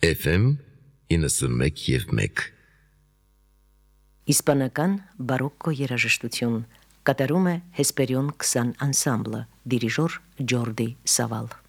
FM 91.1 Իսպանական բարոկկո երաժշտություն կատարում է Հեսպերիոն 20 անսամբլը, դիրիժոր Ջորդի Սավալ։